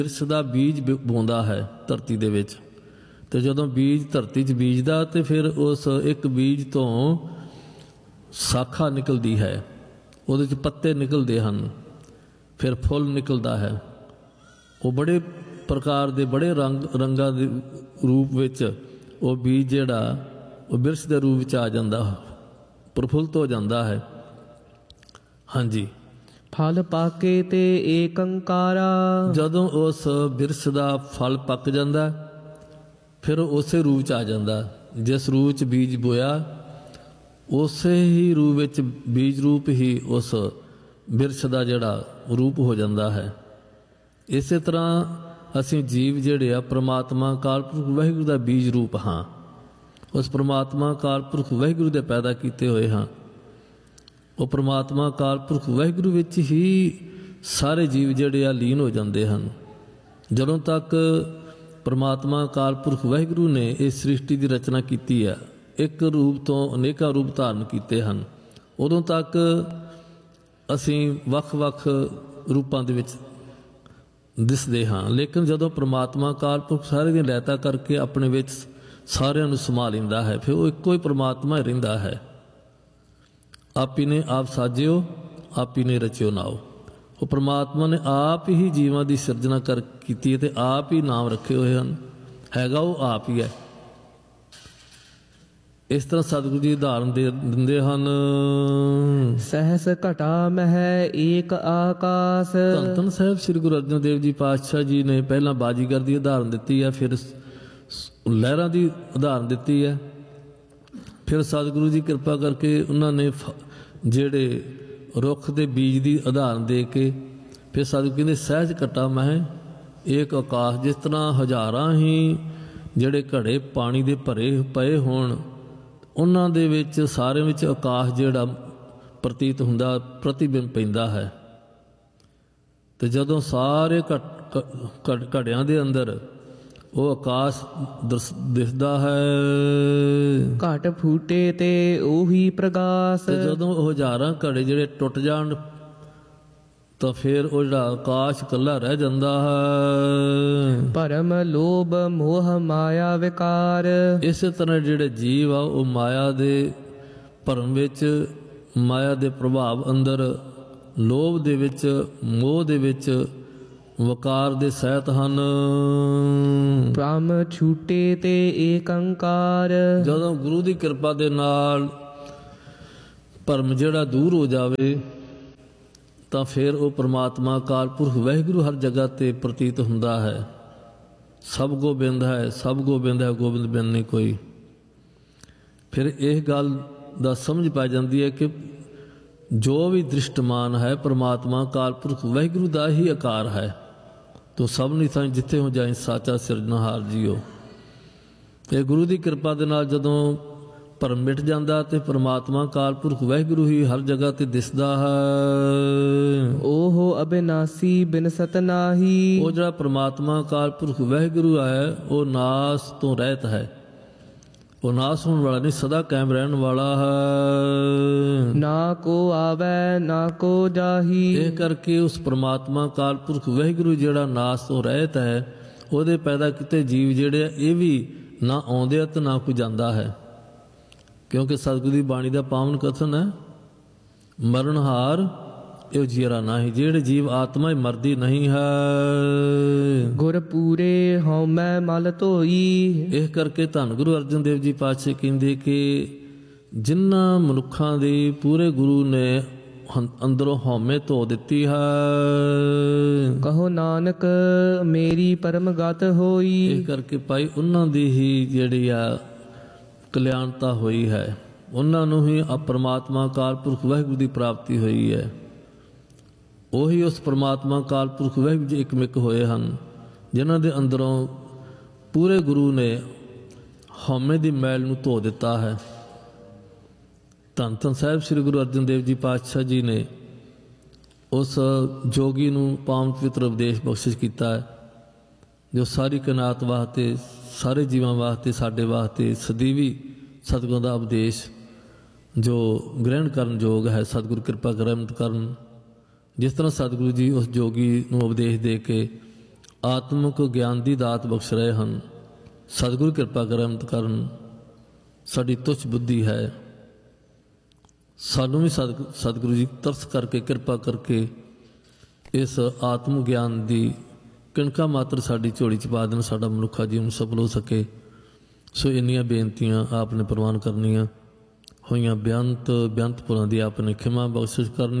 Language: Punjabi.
ਬਿਰਛ ਦਾ ਬੀਜ ਬੋਂਦਾ ਹੈ ਧਰਤੀ ਦੇ ਵਿੱਚ, ਤੇ ਜਦੋਂ ਬੀਜ ਧਰਤੀ 'ਚ ਬੀਜਦਾ ਤੇ ਫਿਰ ਉਸ ਇੱਕ ਬੀਜ ਤੋਂ ਸਾਖਾ ਨਿਕਲਦੀ ਹੈ, ਉਹਦੇ 'ਚ ਪੱਤੇ ਨਿਕਲਦੇ ਹਨ, ਫਿਰ ਫੁੱਲ ਨਿਕਲਦਾ ਹੈ। ਉਹ ਬੜੇ ਪ੍ਰਕਾਰ ਦੇ ਬੜੇ ਰੰਗਾਂ ਦੇ ਰੂਪ ਵਿੱਚ ਉਹ ਬੀਜ ਜਿਹੜਾ ਉਹ ਬਿਰਛ ਦੇ ਰੂਪ ਵਿੱਚ ਆ ਜਾਂਦਾ, ਪ੍ਰਫੁੱਲਤ ਹੋ ਜਾਂਦਾ ਹੈ। ਹਾਂਜੀ। ਫਲ ਪਾਕੇ ਤੇ ਏਕੰਕਾਰਾ। ਜਦੋਂ ਉਸ ਬਿਰਛ ਦਾ ਫਲ ਪੱਕ ਜਾਂਦਾ ਫਿਰ ਉਸੇ ਰੂਪ 'ਚ ਆ ਜਾਂਦਾ, ਜਿਸ ਰੂਪ 'ਚ ਬੀਜ ਬੋਇਆ ਉਸੇ ਹੀ ਰੂਪ ਵਿੱਚ ਬੀਜ ਰੂਪ ਹੀ ਉਸ ਬਿਰਛ ਦਾ ਜਿਹੜਾ ਰੂਪ ਹੋ ਜਾਂਦਾ ਹੈ। ਇਸੇ ਤਰ੍ਹਾਂ ਅਸੀਂ ਜੀਵ ਜਿਹੜੇ ਆ ਪ੍ਰਮਾਤਮਾ ਅਕਾਲ ਪੁਰਖ ਵਾਹਿਗੁਰੂ ਦਾ ਬੀਜ ਰੂਪ ਹਾਂ। ਉਸ ਪ੍ਰਮਾਤਮਾ ਅਕਾਲ ਪੁਰਖ ਵਾਹਿਗੁਰੂ ਦੇ ਪੈਦਾ ਕੀਤੇ ਹੋਏ ਹਾਂ। ਉਹ ਪ੍ਰਮਾਤਮਾ ਅਕਾਲ ਪੁਰਖ ਵਾਹਿਗੁਰੂ ਵਿੱਚ ਹੀ ਸਾਰੇ ਜੀਵ ਜਿਹੜੇ ਆ ਲੀਨ ਹੋ ਜਾਂਦੇ ਹਨ। ਜਦੋਂ ਤੱਕ ਪ੍ਰਮਾਤਮਾ ਅਕਾਲ ਪੁਰਖ ਵਾਹਿਗੁਰੂ ਨੇ ਇਸ ਸ੍ਰਿਸ਼ਟੀ ਦੀ ਰਚਨਾ ਕੀਤੀ ਹੈ, ਇੱਕ ਰੂਪ ਤੋਂ ਅਨੇਕਾਂ ਰੂਪ ਧਾਰਨ ਕੀਤੇ ਹਨ, ਉਦੋਂ ਤੱਕ ਅਸੀਂ ਵੱਖ-ਵੱਖ ਰੂਪਾਂ ਦੇ ਵਿੱਚ ਦਿਸਦੇ ਹਾਂ। ਲੇਕਿਨ ਜਦੋਂ ਪ੍ਰਮਾਤਮਾ ਅਕਾਲ ਪੁਰਖ ਸਾਰੇ ਦੀਆਂ ਲੈਤਾ ਕਰਕੇ ਆਪਣੇ ਵਿੱਚ ਸਾਰਿਆਂ ਨੂੰ ਸਮਾ ਲੈਂਦਾ ਹੈ, ਫਿਰ ਉਹ ਇੱਕੋ ਹੀ ਪ੍ਰਮਾਤਮਾ ਹੀ ਰਹਿੰਦਾ ਹੈ। ਆਪੀ ਨੇ ਆਪ ਸਾਜਿਓ, ਆਪੀ ਨੇ ਰਚਿਓ ਨਾਓ। ਉਹ ਪ੍ਰਮਾਤਮਾ ਨੇ ਆਪ ਹੀ ਜੀਵਾਂ ਦੀ ਸਿਰਜਣਾ ਕੀਤੀ ਹੈ ਤੇ ਆਪ ਹੀ ਨਾਮ ਰੱਖੇ ਹੋਏ ਹਨ। ਹੈਗਾ ਉਹ ਆਪ ਹੀ ਹੈ। ਇਸ ਤਰ੍ਹਾਂ ਸਤਿਗੁਰੂ ਜੀ ਉਦਾਹਰਨ ਦਿੰਦੇ ਹਨ। ਸਹਿਸ ਘਟਾ ਮਹਿ ਏਕ ਆਕਾਸ। ਧੰਨ ਧੰਨ ਸਾਹਿਬ ਸ੍ਰੀ ਗੁਰੂ ਅਰਜਨ ਦੇਵ ਜੀ ਪਾਤਸ਼ਾਹ ਜੀ ਨੇ ਪਹਿਲਾਂ ਬਾਜੀਗਰ ਦੀ ਉਦਾਹਰਨ ਦਿੱਤੀ ਹੈ, ਫਿਰ ਲਹਿਰਾਂ ਦੀ ਉਦਾਹਰਨ ਦਿੱਤੀ ਹੈ, ਫਿਰ ਸਤਿਗੁਰੂ ਜੀ ਕਿਰਪਾ ਕਰਕੇ ਉਹਨਾਂ ਨੇ ਜਿਹੜੇ ਰੁੱਖ ਦੇ ਬੀਜ ਦੀ ਉਦਾਹਰਨ ਦੇ ਕੇ ਫਿਰ ਸਤਿਗੁਰੂ ਕਹਿੰਦੇ ਸਹਿਜ ਘਟਾ ਮਹਿ ਏਕ ਆਕਾਸ਼। ਜਿਸ ਤਰ੍ਹਾਂ ਹਜ਼ਾਰਾਂ ਹੀ ਜਿਹੜੇ ਘੜੇ ਪਾਣੀ ਦੇ ਭਰੇ ਪਏ ਹੋਣ, ਉਹਨਾਂ ਦੇ ਵਿੱਚ ਸਾਰਿਆਂ ਵਿੱਚ ਆਕਾਸ਼ ਜਿਹੜਾ ਪ੍ਰਤੀਤ ਹੁੰਦਾ, ਪ੍ਰਤੀਬਿੰਬ ਪੈਂਦਾ ਹੈ। ਤੇ ਜਦੋਂ ਸਾਰੇ ਘੜਿਆਂ ਦੇ ਅੰਦਰ ਉਹ ਆਕਾਸ਼ ਦਿਸਦਾ ਹੈ, ਘਟ ਫੂਟੇ ਤੇ ਉਹੀ ਪ੍ਰਗਾਸ। ਤੇ ਜਦੋਂ ਉਹ ਹਜ਼ਾਰਾਂ ਘੜੇ ਜਿਹੜੇ ਟੁੱਟ ਜਾਣ ਤਾਂ ਫਿਰ ਉਹ ਜਿਹੜਾ ਆਕਾਸ਼ ਇਕੱਲਾ ਰਹਿ ਜਾਂਦਾ ਹੈ। ਭਰਮ ਲੋਭ ਮੋਹ ਮਾਇਆ ਵਿਕਾਰ। ਇਸੇ ਤਰ੍ਹਾਂ ਜਿਹੜੇ ਜੀਵ ਆ ਉਹ ਮਾਇਆ ਦੇ ਭਰਮ ਵਿੱਚ, ਮਾਇਆ ਦੇ ਪ੍ਰਭਾਵ ਅੰਦਰ, ਲੋਭ ਦੇ ਵਿੱਚ, ਮੋਹ ਦੇ ਵਿੱਚ, ਵਕਾਰ ਦੇ ਸਹਿਤ ਹਨ। ਭ੍ਰਮ ਛੂਟੇ ਤੇ ਏਕੰਕਾਰ। ਜਦੋਂ ਗੁਰੂ ਦੀ ਕਿਰਪਾ ਦੇ ਨਾਲ ਭਰਮ ਜਿਹੜਾ ਦੂਰ ਹੋ ਜਾਵੇ ਤਾਂ ਫਿਰ ਉਹ ਪ੍ਰਮਾਤਮਾ ਅਕਾਲ ਪੁਰਖ ਵਾਹਿਗੁਰੂ ਹਰ ਜਗ੍ਹਾ 'ਤੇ ਪ੍ਰਤੀਤ ਹੁੰਦਾ ਹੈ। ਸਭ ਗੋਬਿੰਦ ਹੈ, ਸਭ ਗੋਬਿੰਦ ਹੈ, ਗੋਬਿੰਦ ਬਿਨ ਨਹੀਂ ਕੋਈ। ਫਿਰ ਇਹ ਗੱਲ ਦਾ ਸਮਝ ਪੈ ਜਾਂਦੀ ਹੈ ਕਿ ਜੋ ਵੀ ਦ੍ਰਿਸ਼ਟਮਾਨ ਹੈ ਪ੍ਰਮਾਤਮਾ ਅਕਾਲ ਪੁਰਖ ਵਾਹਿਗੁਰੂ ਦਾ ਹੀ ਆਕਾਰ ਹੈ। ਤੋ ਸਭ ਨਹੀਂ ਤਾਂ ਜਿੱਥੇ ਹੋ ਜਾਏ ਸਾਚਾ ਸਿਰਜਣਹਾਰ ਜੀਓ। ਤੇ ਗੁਰੂ ਦੀ ਕਿਰਪਾ ਦੇ ਨਾਲ ਜਦੋਂ ਭਰਮ ਮਿਟ ਜਾਂਦਾ ਤੇ ਪ੍ਰਮਾਤਮਾ ਅਕਾਲ ਪੁਰਖ ਵਾਹਿਗੁਰੂ ਹੀ ਹਰ ਜਗ੍ਹਾ ਤੇ ਦਿਸਦਾ ਹੈ। ਉਹ ਅਬਿਨਾਸੀ ਬਿਨਸਤ ਨਾਹੀ। ਉਹ ਜਿਹੜਾ ਪ੍ਰਮਾਤਮਾ ਅਕਾਲ ਪੁਰਖ ਵਾਹਿਗੁਰੂ ਹੈ ਉਹ ਨਾਸ ਤੋਂ ਰਹਿਤ ਹੈ। ਉਹ ਨਾਸ ਹੋਣ ਵਾਲਾ ਨਹੀਂ, ਸਦਾ ਕਾਇਮ ਰਹਿਣ ਵਾਲਾ ਹੈ। ਨਾ ਕੋ ਆਵੈ ਨਾ ਕੋ ਜਾਹੀ। ਇਹ ਕਰਕੇ ਉਸ ਪ੍ਰਮਾਤਮਾ ਅਕਾਲ ਪੁਰਖ ਵਾਹਿਗੁਰੂ ਜਿਹੜਾ ਨਾਸ ਤੋਂ ਰਹਿਤ ਹੈ, ਉਹਦੇ ਪੈਦਾ ਕੀਤੇ ਜੀਵ ਜਿਹੜੇ ਆ ਇਹ ਵੀ ਨਾ ਆਉਂਦੇ ਆ ਤੇ ਨਾ ਕੋਈ ਜਾਂਦਾ ਹੈ। ਕਿਉਂਕਿ ਸਤਿਗੁਰੂ ਦੀ ਬਾਣੀ ਦਾ ਪਾਵਨ ਕਥਨ ਹੈ, ਮਰਨਹਾਰ ਇਹ ਜੀਰਾ ਨਹੀਂ। ਜਿਹੜੇ ਜੀਵ ਆਤਮਾ ਹੀ ਮਰਦੀ ਨਹੀਂ ਹੈ। ਗੁਰ ਪੂਰੇ ਹਉਮੈ ਮਲ ਧੋਈ। ਇਹ ਕਰਕੇ ਧੰਨ ਗੁਰੂ ਅਰਜਨ ਦੇਵ ਜੀ ਪਾਤਸ਼ਾਹ ਕਹਿੰਦੇ ਕਿ ਜਿਨ੍ਹਾਂ ਮਨੁੱਖਾਂ ਦੀ ਪੂਰੇ ਗੁਰੂ ਨੇ ਅੰਦਰੋਂ ਹਉਮੈ ਧੋ ਦਿੱਤੀ ਹੈ, ਕਹੋ ਨਾਨਕ ਮੇਰੀ ਪਰਮ ਗਤ ਹੋਈ। ਇਹ ਕਰਕੇ ਭਾਈ ਉਹਨਾਂ ਦੀ ਹੀ ਜਿਹੜੀ ਆ ਕਲਿਆਣਤਾ ਹੋਈ ਹੈ, ਉਹਨਾਂ ਨੂੰ ਹੀ ਆ ਪਰਮਾਤਮਾ ਅਕਾਲ ਪੁਰਖ ਵਾਹਿਗੁਰੂ ਦੀ ਪ੍ਰਾਪਤੀ ਹੋਈ ਹੈ। ਉਹੀ ਉਸ ਪਰਮਾਤਮਾ ਅਕਾਲ ਪੁਰਖ ਵਾਹਿਗੁਰੂ ਜੀ ਇਕਮਿਕ ਹੋਏ ਹਨ, ਜਿਨ੍ਹਾਂ ਦੇ ਅੰਦਰੋਂ ਪੂਰੇ ਗੁਰੂ ਨੇ ਹਉਮੈ ਦੀ ਮੈਲ ਨੂੰ ਧੋ ਦਿੱਤਾ ਹੈ। ਧੰਨ ਧੰਨ ਸਾਹਿਬ ਸ੍ਰੀ ਗੁਰੂ ਅਰਜਨ ਦੇਵ ਜੀ ਪਾਤਸ਼ਾਹ ਜੀ ਨੇ ਉਸ ਜੋਗੀ ਨੂੰ ਪਾਵਨ ਪਵਿੱਤਰ ਉਪਦੇਸ਼ ਬਖਸ਼ਿਸ਼ ਕੀਤਾ ਹੈ, ਜੋ ਸਾਰੀ ਕਾਇਨਾਤ ਵਾਸਤੇ, ਸਾਰੇ ਜੀਵਾਂ ਵਾਸਤੇ, ਸਾਡੇ ਵਾਸਤੇ ਸਦੀਵੀ ਸਤਿਗੁਰਾਂ ਦਾ ਉਪਦੇਸ਼ ਜੋ ਗ੍ਰਹਿਣ ਕਰਨ ਯੋਗ ਹੈ। ਸਤਿਗੁਰੂ ਕਿਰਪਾ ਰਹਿਮਤ ਕਰਨ। ਜਿਸ ਤਰ੍ਹਾਂ ਸਤਿਗੁਰੂ ਜੀ ਉਸ ਜੋਗੀ ਨੂੰ ਉਪਦੇਸ਼ ਦੇ ਕੇ ਆਤਮਿਕ ਗਿਆਨ ਦੀ ਦਾਤ ਬਖਸ਼ ਰਹੇ ਹਨ। ਸਤਿਗੁਰੂ ਕਿਰਪਾ ਰਹਿਮਤ ਕਰਨ। ਸਾਡੀ ਤੁੱਛ ਬੁੱਧੀ ਹੈ, ਸਾਨੂੰ ਵੀ ਸਤਿਗੁਰੂ ਜੀ ਤਰਸ ਕਰਕੇ ਕਿਰਪਾ ਕਰਕੇ ਇਸ ਆਤਮ ਗਿਆਨ ਦੀ ਕਿਣਕਾ ਮਾਤਰ ਸਾਡੀ ਝੋਲੀ 'ਚ ਪਾ ਦੇਣ, ਸਾਡਾ ਮਨੁੱਖਾ ਜੀਵਨ ਸਫਲ ਹੋ ਸਕੇ। ਸੋ ਇੰਨੀਆਂ ਬੇਨਤੀਆਂ ਆਪ ਨੇ ਪ੍ਰਵਾਨ ਕਰਨੀਆਂ ਹੋਈਆਂ। ਬੇਅੰਤ ਪੁਰਾਂ ਦੀ ਆਪ ਨੇ ਖਿਮਾ ਬਖਸ਼ਿਸ਼ ਕਰਨੀ।